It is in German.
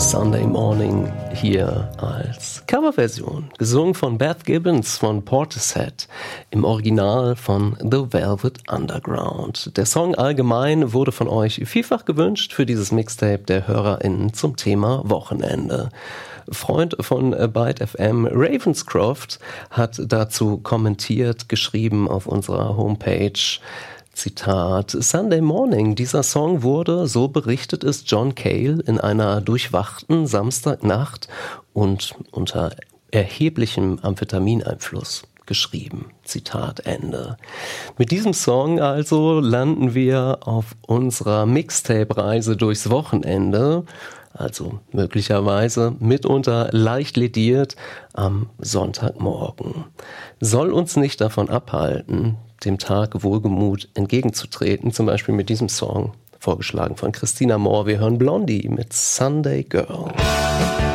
Sunday Morning hier als Coverversion, gesungen von Beth Gibbons von Portishead, im Original von The Velvet Underground. Der Song allgemein wurde von euch vielfach gewünscht für dieses Mixtape der HörerInnen zum Thema Wochenende. Freund von Byte FM, Ravenscroft, hat dazu kommentiert, geschrieben auf unserer Homepage, Zitat, Sunday Morning, dieser Song wurde, so berichtet es John Cale, in einer durchwachten Samstagnacht und unter erheblichem Amphetamineinfluss geschrieben. Zitat Ende. Mit diesem Song also landen wir auf unserer Mixtape-Reise durchs Wochenende, also möglicherweise mitunter leicht lediert am Sonntagmorgen. Soll uns nicht davon abhalten, dem Tag wohlgemut entgegenzutreten, zum Beispiel mit diesem Song, vorgeschlagen von Christina Moore. Wir hören Blondie mit Sunday Girl.